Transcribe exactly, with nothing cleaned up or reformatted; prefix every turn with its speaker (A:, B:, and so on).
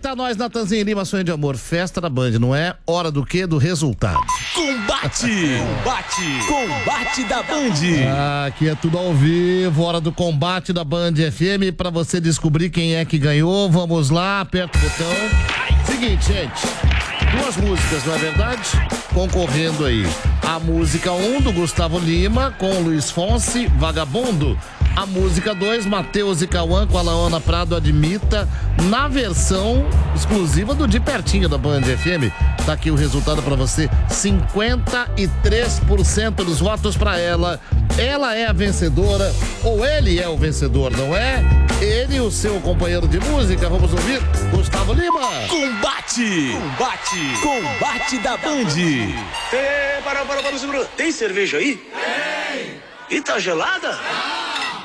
A: Eita, nós, Natanzinho Lima, sonho de amor. Festa da Band, não é? Hora do quê? Do resultado.
B: Combate! Combate! Combate da Band!
A: Ah, aqui é tudo ao vivo, hora do combate da Band F M, pra você descobrir quem é que ganhou. Vamos lá, aperta o botão. Seguinte, gente, duas músicas, não é verdade? Concorrendo aí. A música um do Gustavo Lima com Luiz Fonsi, Vagabundo. A música dois, Matheus e Cauã com a Laona Prado, Admita, na versão exclusiva do De Pertinho da Band F M. Tá aqui o resultado pra você, cinquenta e três por cento dos votos pra ela. Ela é a vencedora, ou ele é o vencedor, não é? Ele, o seu companheiro de música, vamos ouvir, Gustavo Lima.
B: Combate! Combate! Combate da Band!
C: Ê, para, para, para, segura. Tem cerveja aí? Tem! E tá gelada?